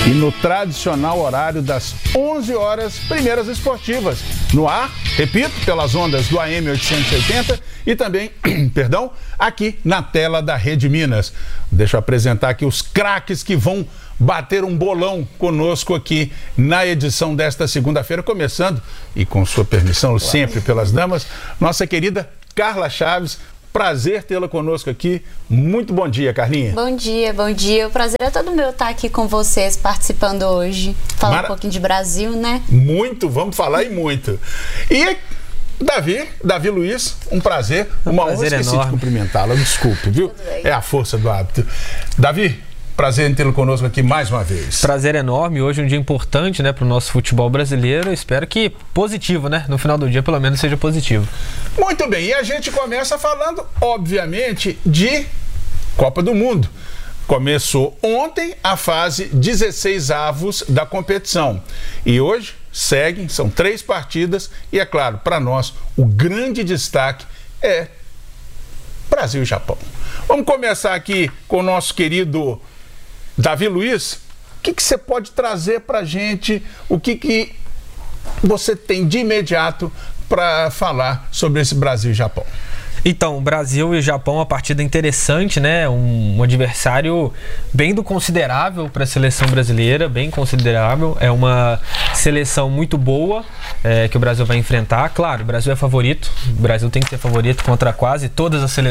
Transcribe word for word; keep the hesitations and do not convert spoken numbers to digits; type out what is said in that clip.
E no tradicional horário das onze horas, primeiras esportivas. No ar, repito, pelas ondas do A M oitocentos e oitenta e também, perdão, aqui na tela da Rede Minas. Deixa eu apresentar aqui os craques que vão bater um bolão conosco aqui na edição desta segunda-feira, começando, e com sua permissão, sempre pelas damas, nossa querida Carla Chaves. Prazer tê-la conosco aqui. Muito bom dia, Carlinha. Bom dia, bom dia. O prazer é todo meu estar aqui com vocês, participando hoje. Falar Mara... um pouquinho de Brasil, né? Muito, vamos falar e muito. E Davi, Davi Luiz, um prazer. Um uma prazer honra, esqueci enorme. de cumprimentá-la, desculpe, viu? É a força do hábito. Davi, prazer em tê-lo conosco aqui mais uma vez. Prazer enorme. Hoje é um dia importante, né, para o nosso futebol brasileiro. Espero que positivo, né? No final do dia, pelo menos, seja positivo. Muito bem. E a gente começa falando, obviamente, de Copa do Mundo. Começou ontem a fase dezesseis avos da competição. E hoje seguem, são três partidas. E, é claro, para nós, o grande destaque é Brasil e Japão. Vamos começar aqui com o nosso querido Davi Luiz. O que que você pode trazer para a gente? O que que você tem de imediato para falar sobre esse Brasil e Japão? Então, Brasil e Japão, uma partida interessante, né? Um, um adversário bem do considerável para a seleção brasileira, bem considerável. É uma seleção muito boa é, que o Brasil vai enfrentar. Claro, o Brasil é favorito. O Brasil tem que ser favorito contra quase todas as seleções